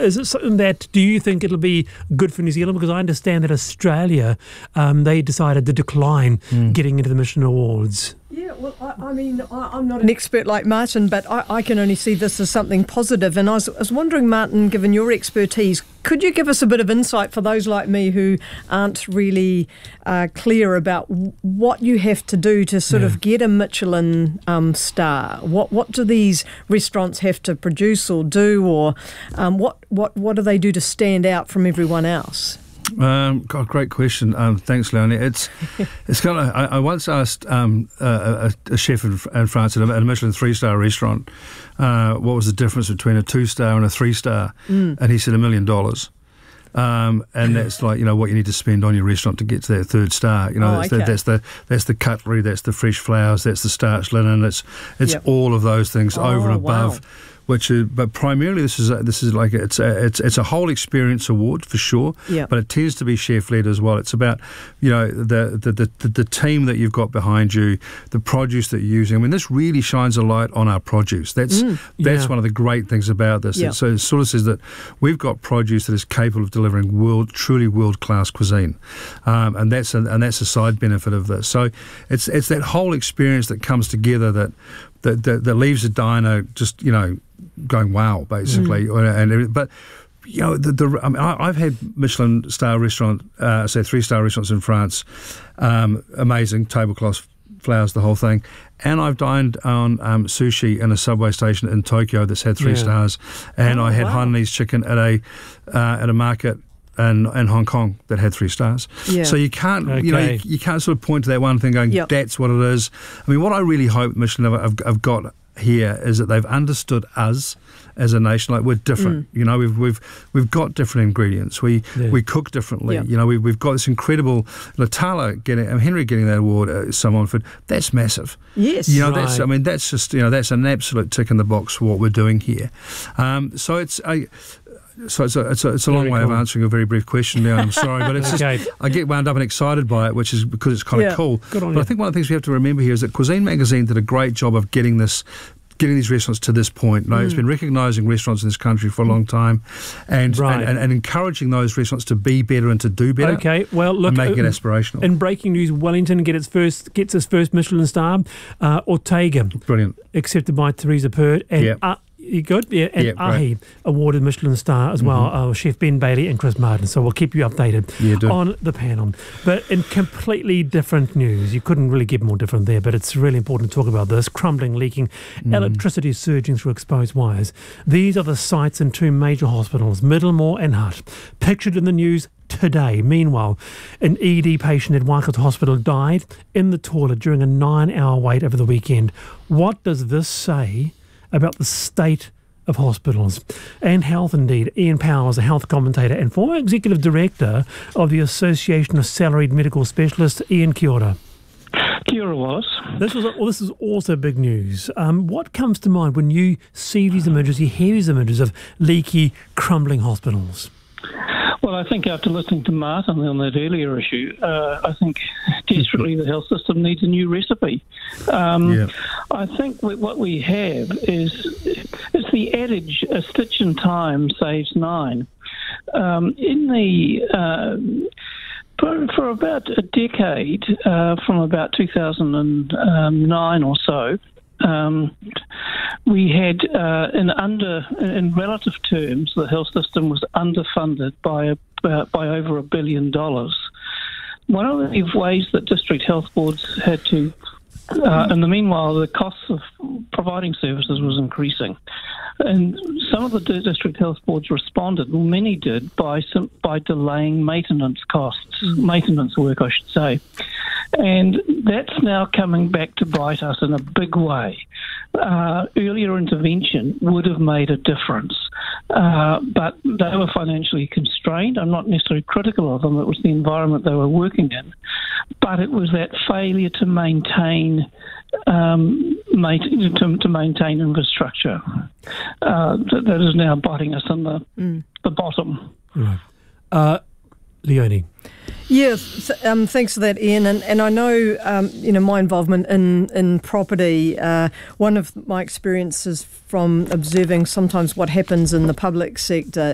Is it something that, do you think it'll be good for New Zealand? Because I understand that Australia, they decided to decline getting into the Michelin Awards. Yeah, well, I'm not an expert like Martin, but I can only see this as something positive. And I was wondering, Martin, given your expertise, could you give us a bit of insight for those like me who aren't really clear about what you have to do to sort of get a Michelin star? What do these restaurants have to produce or do, or what do they do to stand out from everyone else? God, great question. Thanks, Leonie. It's kind of. I once asked a chef in France at a Michelin 3-star restaurant what was the difference between a 2-star and a 3-star, and he said $1 million. And that's like, what you need to spend on your restaurant to get to that 3rd star. That's the cutlery, that's the fresh flowers, that's the starch linen. It's all of those things over and above. Wow. But primarily this is like it's a whole experience award for sure. Yeah. But it tends to be chef led as well. It's about the team that you've got behind you, the produce that you're using. I mean, this really shines a light on our produce. That's one of the great things about this. Yeah. So it sort of says that we've got produce that is capable of delivering truly world class cuisine, and that's a side benefit of this. So it's that whole experience that comes together that leaves a diner just going wow, basically. But I've had Michelin star restaurant, 3-star restaurants in France, amazing tablecloths, flowers, the whole thing. And I've dined on sushi in a subway station in Tokyo that's had 3 stars. And I had Hainanese chicken at a market in Hong Kong that had 3 stars. Yeah. So you can't, you can't sort of point to that one thing going, that's what it is. I mean, what I really hope Michelin have got here is that they've understood us as a nation. Like, we're different. We've got different ingredients. We cook differently. We've got this incredible Tala Henry getting that award, Simon Montfort. That's massive. Yes, that's just that's an absolute tick in the box for what we're doing here. So it's a long way of answering a very brief question, Leon. I'm sorry, but it's just I get wound up and excited by it, which is because it's kind of cool. But I think one of the things we have to remember here is that Cuisine Magazine did a great job of getting these restaurants to this point. It's been recognising restaurants in this country for a long time, and encouraging those restaurants to be better and to do better. Okay, well, look, and making it aspirational. In breaking news, Wellington gets its first Michelin star. Ortega, brilliant, accepted by Teresa Pert, and you good? Yeah, and Ahi awarded Michelin star as well, Chef Ben Bailey and Chris Martin. So we'll keep you updated on the panel. But in completely different news, you couldn't really get more different there, but it's really important to talk about this. Crumbling, leaking, electricity surging through exposed wires. These are the sites in 2 major hospitals, Middlemore and Hutt, pictured in the news today. Meanwhile, an ED patient at Waikato Hospital died in the toilet during a 9-hour wait over the weekend. What does this say about the state of hospitals and health? Indeed, Ian Powers, a health commentator and former executive director of the Association of Salaried Medical Specialists. Ian, kia ora. Kia ora, Wallace. This is also big news. What comes to mind when you see these images, you hear these images of leaky, crumbling hospitals? Well, I think after listening to Martin on that earlier issue, I think desperately the health system needs a new recipe. I think what we have is the adage, a stitch in time saves 9. For about a decade, from about 2009 or so, we had, in relative terms, the health system was underfunded by over $1 billion. One of the ways that district health boards had to, in the meanwhile, the costs of providing services was increasing. And some of the district health boards responded, well, many did, by delaying maintenance work, I should say. And that's now coming back to bite us in a big way. Earlier intervention would have made a difference, but they were financially constrained. I'm not necessarily critical of them. It was the environment they were working in. But it was that failure to maintain infrastructure that is now biting us in the bottom. Right. Leonie. Yeah, thanks for that, Ian. And I know, my involvement in property, one of my experiences from observing sometimes what happens in the public sector